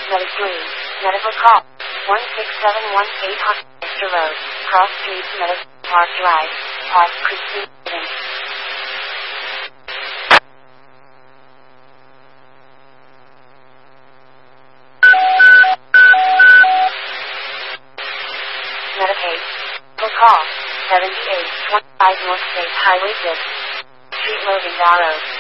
Meta 3, medical call. 16718 Hofstra Road, Cross Street, Meta, Park Drive, Park Creek, Medicaid. Call 7825 North State Highway 6. Street Logan Road.